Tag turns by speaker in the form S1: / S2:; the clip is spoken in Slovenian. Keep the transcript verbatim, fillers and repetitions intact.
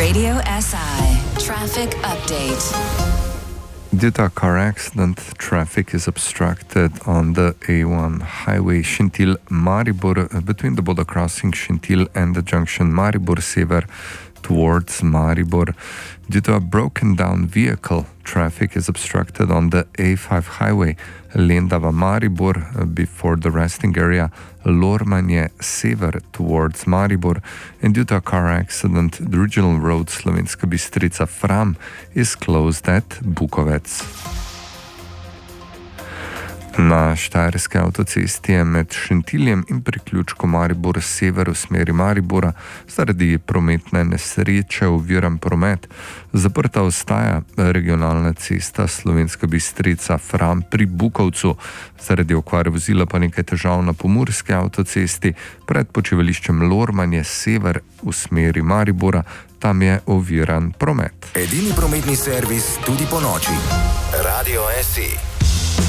S1: Radio S I traffic update.
S2: Due to a car accident, traffic is obstructed on the A one highway Šentilj-Maribor between the border crossing Šentilj and the junction Maribor-Sever towards Maribor. Due to a broken down vehicle, traffic is obstructed on the A five highway Lendava-Maribor before the resting area Lormanje-Sever towards Maribor. And due to a car accident, the regional road Slovenska Bistrica-Fram is closed at Bukovec. Na Štajerski avtocesti je med Šentiljem in priključkom Maribor-Sever v smeri Maribora zaradi prometne nesreče oviran promet. Zaprta ostaja regionalna cesta Slovenska Bistrica-Fram pri Bukovcu. Zaradi okvare vozila pa nekaj težav na Pomurski avtocesti pred počivališčem Lormanje-Sever v smeri Maribora. Tam je oviran promet.
S3: Edini prometni servis tudi po noči. Radio S I.